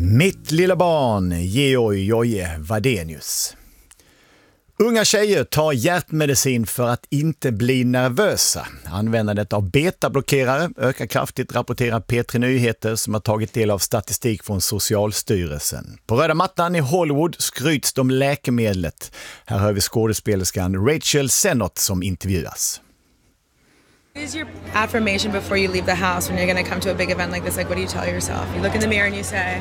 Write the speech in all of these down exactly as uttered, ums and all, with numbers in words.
Mitt lilla barn, Georg Joje Wadenius. Unga tjejer tar hjärtmedicin för att inte bli nervösa. Användandet av betablockerare ökar kraftigt, rapporterar P tre Nyheter som har tagit del av statistik från Socialstyrelsen. På röda mattan i Hollywood skryts de läkemedlet. Här hör vi skådespelerskan Rachel Sennott som intervjuas. What is your affirmation before you leave the house when you're going to come to a big event like this? Like, what do you tell yourself? You look in the mirror and you say...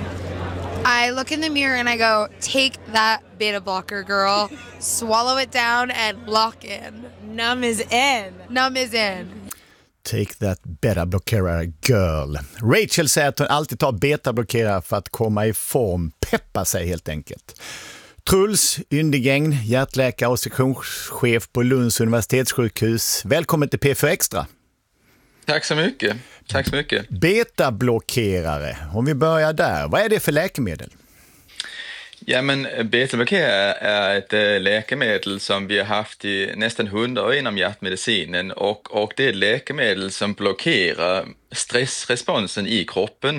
I look in the mirror and I go, take that beta blocker, girl. Swallow it down and lock in. Numb is in. Numb is in. Take that beta-blockerare girl. Rachel säger att hon alltid tar beta-blockerare för att komma i form. Peppa sig helt enkelt. Truls Yndigäng, hjärtläkare och sektionschef på Lunds universitetssjukhus. Välkommen till P fyra Extra. Tack så mycket. Tack så mycket. Betablockerare, om vi börjar där. Vad är det för läkemedel? Ja, men betablockerare är ett läkemedel som vi har haft i nästan hundra år inom hjärtmedicinen och, och det är ett läkemedel som blockerar stressresponsen i kroppen.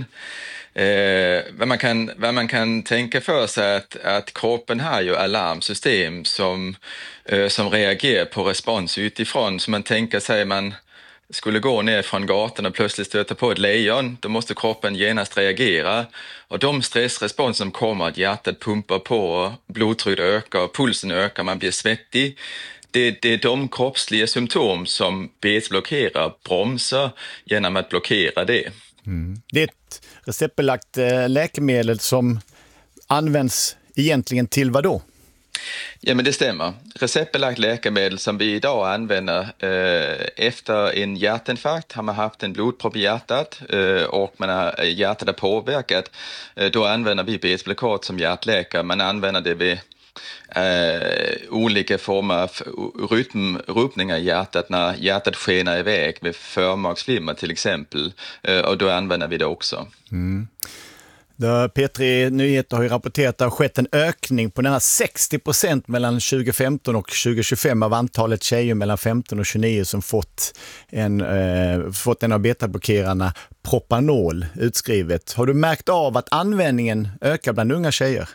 Eh, vad, man kan, vad man kan tänka för sig att, att kroppen har ju alarmsystem som, eh, som reagerar på respons utifrån. Så man tänker sig man skulle gå ner från gatan och plötsligt stöta på ett lejon, då måste kroppen genast reagera. Och de stressresponser som kommer, att hjärtat pumpar på, blodtrycket ökar, pulsen ökar, man blir svettig. Det, det är de kroppsliga symptom som betablockerare bromsar genom att blockera det. Mm. Det är ett receptbelagt äh, läkemedel som används egentligen till vad då? Ja, men det stämmer. Receptbelagt läkemedel som vi idag använder eh, efter en hjärtinfarkt har man haft en blodpropp i hjärtat eh, och man har, hjärtat är påverkat. Eh, då använder vi betablockat som hjärtläkare. Man använder det vid eh, olika former av rytmrubbningar i hjärtat när hjärtat skenar iväg med förmaksflimmer till exempel. Eh, och då använder vi det också. Mm. P tre Nyheter har ju rapporterat att det har skett en ökning på nära sextio procent mellan tjugo femton och tjugo tjugofem av antalet tjejer mellan femton och tjugonio som fått en, eh, fått en av betablockerarna Propanol utskrivet. Har du märkt av att användningen ökar bland unga tjejer?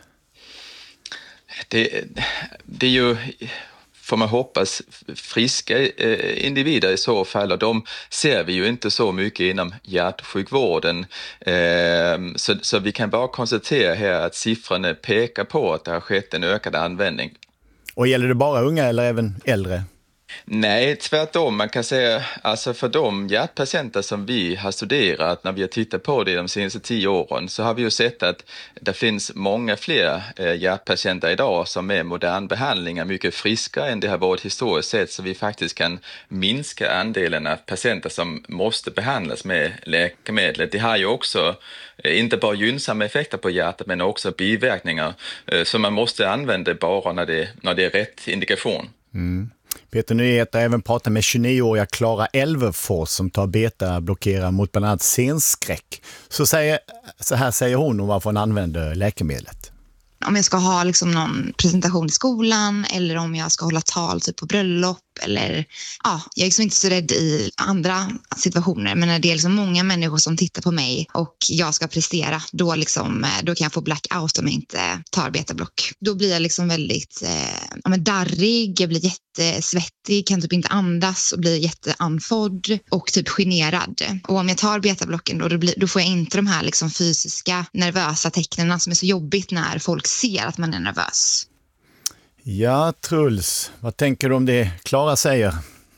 Det, det är ju... får man hoppas friska eh, individer i så fall, och de ser vi ju inte så mycket inom hjärtsjukvården. Eh, så, så vi kan bara konstatera här att siffrorna pekar på att det har skett en ökad användning. Och gäller det bara unga eller även äldre? Nej, tvärtom. Man kan säga, alltså för de hjärtpatienter som vi har studerat när vi har tittat på det de senaste tio åren, så har vi ju sett att det finns många fler hjärtpatienter idag som är modern behandling är mycket friskare än det har varit historiskt sett, så vi faktiskt kan minska andelen av patienter som måste behandlas med läkemedlet. Det har ju också inte bara gynnsamma effekter på hjärtat men också biverkningar, så man måste använda det bara när det, när det är rätt indikation. Mm. P tre Nyheter har även pratat med tjugonio-åriga Klara Elverfors som tar beta-blockerare mot bland annat scenskräck. Så, säger, så här säger hon om varför hon använder läkemedlet. Om jag ska ha liksom någon presentation i skolan eller om jag ska hålla tal typ på bröllop eller ja, jag är liksom inte så rädd i andra situationer, men när det är liksom många människor som tittar på mig och jag ska prestera, då, liksom, då kan jag få blackout om jag inte tar betablock. Då blir jag liksom väldigt eh, ja, men darrig, jag blir jättesvettig, kan typ inte andas och blir jätteanfodd och typ generad. Och om jag tar betablocken då, då, blir, då får jag inte de här liksom fysiska nervösa tecknen som är så jobbigt när folk ser att man är nervös. Ja, Truls, vad tänker du om det Klara säger?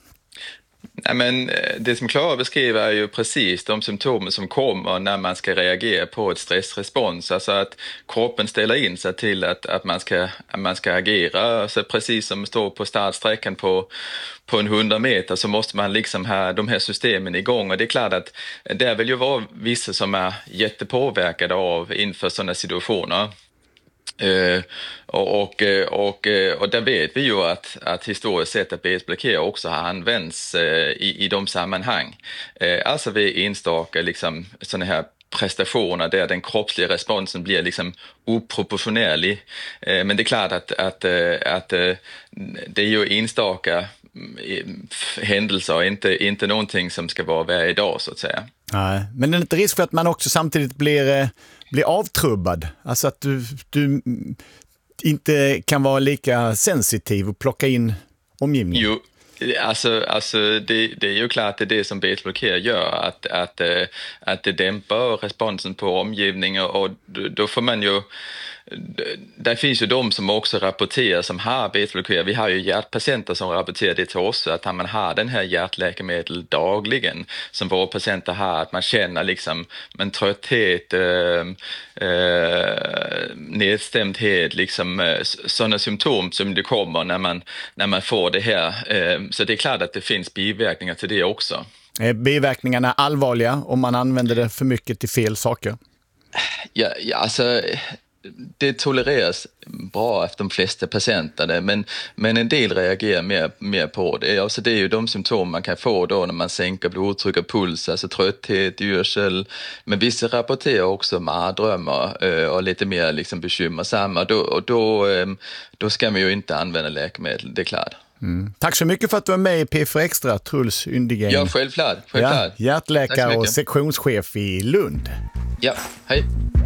Nej, men det som Klara beskriver är ju precis de symptomen som kommer när man ska reagera på ett stressrespons. Alltså att kroppen ställer in sig till att, att, man, ska, att man ska agera. Alltså precis som står på startsträckan på, på en hundra meter så måste man liksom ha de här systemen igång. Och det är klart att det vill ju vara vissa som är jättepåverkade av inför sådana situationer. Uh, och, och, och, och där vet vi ju att, att historiskt sett att betablockerare också har använts uh, i, i de sammanhang. Uh, alltså vid enstaka liksom, sådana här prestationer där den kroppsliga responsen blir liksom oproportionerlig. Uh, men det är klart att, att, uh, att uh, det är ju enstaka händelser och inte, inte någonting som ska vara varje dag så att säga. Nej, men det är inte risk för att man också samtidigt blir, blir avtrubbad? Alltså att du, du inte kan vara lika sensitiv och plocka in omgivningen? Jo. Alltså, alltså det, det är ju klart det är det som beta-blockering gör, att, att, att det dämpar responsen på omgivningen, och då får man ju, där finns ju de som också rapporterar som har beta-blockering. Vi har ju hjärtpatienter som rapporterar det till oss, att man har den här hjärtläkemedel dagligen som våra patienter har, att man känner liksom en trötthet, äh, äh, nedstämdhet, liksom äh, sådana symptom som det kommer när man, när man får det här. Äh, så det är klart att det finns biverkningar till det också. Är biverkningarna allvarliga om man använder det för mycket till fel saker? Ja, ja alltså... Det tolereras bra efter de flesta patienter, men, men en del reagerar mer, mer på det. Alltså det är ju de symptom man kan få då när man sänker blodtryck och puls, alltså trötthet, yrsel. Men vissa rapporterar också mardrömmar och lite mer liksom bekymmersamma. Då, och då, då ska man ju inte använda läkemedel, det är klart. Mm. Tack så mycket för att du är med i P fyra Extra, Truls Yndigren. Ja, självklart. självklart. Ja, hjärtläkare och sektionschef i Lund. Ja, hej.